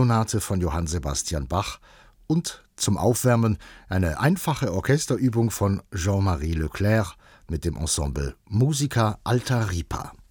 Klaviersonate von Johann Sebastian Bach und zum Aufwärmen eine einfache Orchesterübung von Jean-Marie Leclerc mit dem Ensemble Musica Alta Ripa.